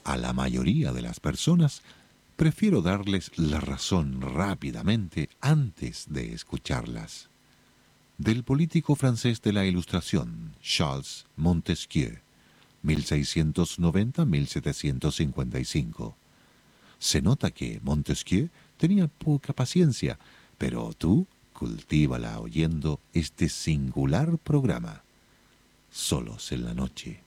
A la mayoría de las personas prefiero darles la razón rápidamente antes de escucharlas. Del político francés de la Ilustración, Charles Montesquieu, 1690-1755. Se nota que Montesquieu tenía poca paciencia, pero tú cultívala oyendo este singular programa, Solos en la Noche.